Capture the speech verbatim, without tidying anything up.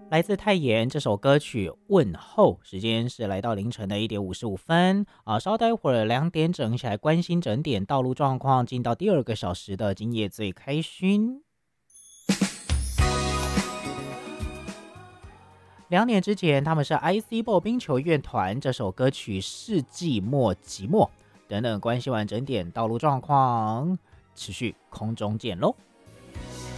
来自泰妍这首歌曲问候，时间是来到凌晨的一点五十五分啊，稍待会儿两点整起来关心整点道路状况，进到第二个小时的今夜最开心。两点之前他们是 I C 爆冰球乐团，这首歌曲世纪末寂寞等等，关心完整点道路状况，持续空中见喽。